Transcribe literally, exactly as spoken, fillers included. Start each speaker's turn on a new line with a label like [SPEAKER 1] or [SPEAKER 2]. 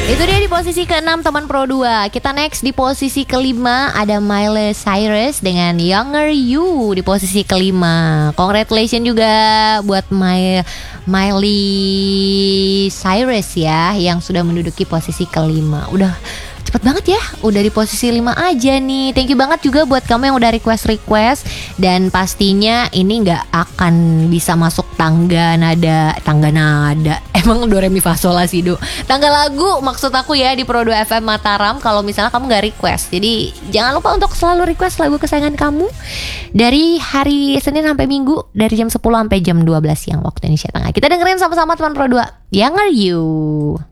[SPEAKER 1] Itu dia di posisi keenam teman Pro dua. Kita next di posisi kelima ada Miley Cyrus dengan Younger You di posisi kelima. Congratulations juga buat My, Miley Cyrus ya yang sudah menduduki posisi kelima. Udah cepet banget ya, udah di posisi lima aja nih. Thank you banget juga buat kamu yang udah request-request. Dan pastinya ini gak akan bisa masuk tangga nada. Tangga nada Emang do re mi fa sol la si do. Tangga lagu maksud aku ya di Pro dua F M Mataram. Kalau misalnya kamu gak request. Jadi jangan lupa untuk selalu request lagu kesayangan kamu dari hari Senin sampai Minggu, dari jam sepuluh sampai jam dua belas siang waktu Indonesia Tengah. Kita dengerin sama-sama teman Pro dua, Younger You.